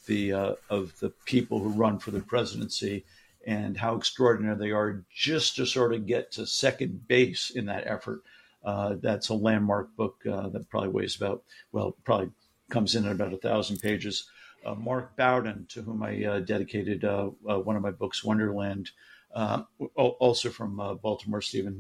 the people who run for the presidency and how extraordinary they are just to sort of get to second base in that effort. That's a landmark book that probably weighs about, well, probably comes in at about 1,000 pages. Mark Bowden, to whom I dedicated one of my books, Wonderland, also from Baltimore, Stephen,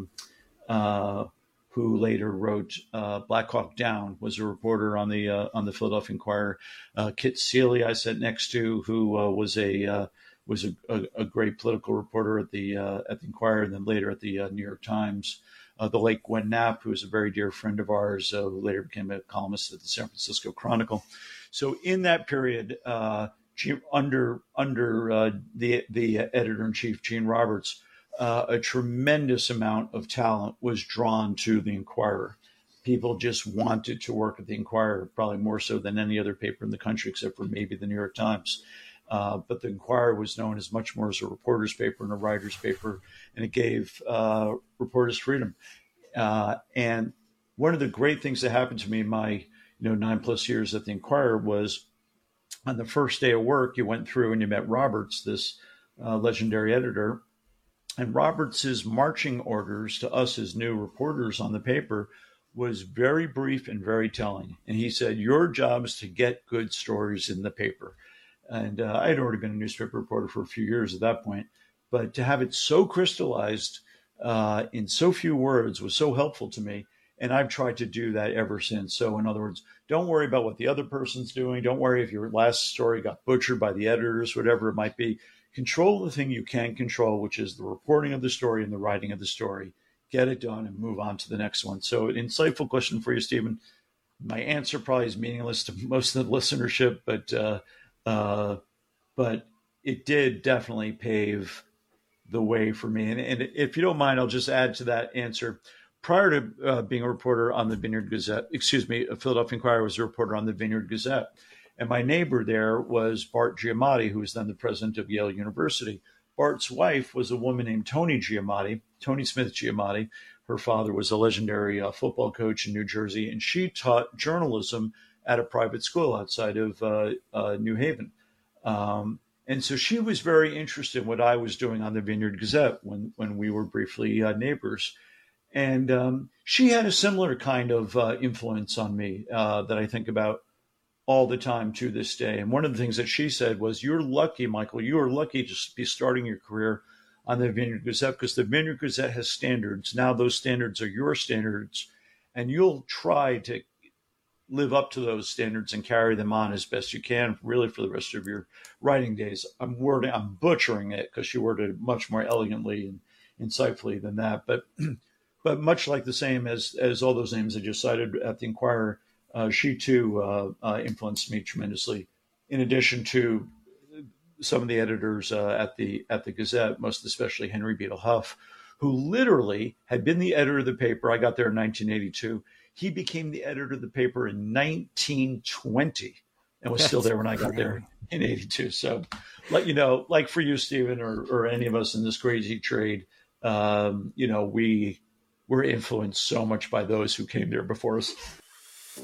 who later wrote Black Hawk Down, was a reporter on the Philadelphia Inquirer. Kit Seeley, I sat next to, who was a great political reporter at the Inquirer, and then later at the New York Times. The late Gwen Knapp, who is a very dear friend of ours, who later became a columnist at the San Francisco Chronicle. So in that period, under the editor-in-chief, Gene Roberts, a tremendous amount of talent was drawn to the Inquirer. People just wanted to work at the Inquirer, probably more so than any other paper in the country, except for maybe the New York Times. But the Inquirer was known as much more as a reporter's paper and a writer's paper, and it gave reporters freedom. And one of the great things that happened to me in my 9+ years at the Inquirer was, on the first day of work, you went through and you met Roberts, this legendary editor. And Roberts's marching orders to us as new reporters on the paper was very brief and very telling. And he said, your job is to get good stories in the paper. And I had already been a newspaper reporter for a few years at that point. But to have it so crystallized in so few words was so helpful to me. And I've tried to do that ever since. So in other words, don't worry about what the other person's doing. Don't worry if your last story got butchered by the editors, whatever it might be. Control the thing you can control, which is the reporting of the story and the writing of the story. Get it done and move on to the next one. So an insightful question for you, Stephen. My answer probably is meaningless to most of the listenership, but it did definitely pave the way for me. And if you don't mind, I'll just add to that answer. Prior to being a reporter on the Vineyard Gazette, a Philadelphia Inquirer, was a reporter on the Vineyard Gazette. And my neighbor there was Bart Giamatti, who was then the president of Yale University. Bart's wife was a woman named Tony Giamatti, Tony Smith Giamatti. Her father was a legendary football coach in New Jersey, and she taught journalism at a private school outside of New Haven. And so she was very interested in what I was doing on the Vineyard Gazette when we were briefly neighbors. And she had a similar kind of influence on me that I think about all the time to this day. And one of the things that she said was, you're lucky, Michael, you are lucky to be starting your career on the Vineyard Gazette, because the Vineyard Gazette has standards. Now those standards are your standards, and you'll try to live up to those standards and carry them on as best you can, really, for the rest of your writing days. I'm butchering it because she worded it much more elegantly and insightfully than that. But much like the same as all those names I just cited at the Inquirer, she too influenced me tremendously. In addition to some of the editors at the Gazette, most especially Henry Beadle Huff, who literally had been the editor of the paper. I got there in 1982. He became the editor of the paper in 1920 and was still there when I got there in 82. So, like for you, Stephen, or any of us in this crazy trade, we were influenced so much by those who came there before us.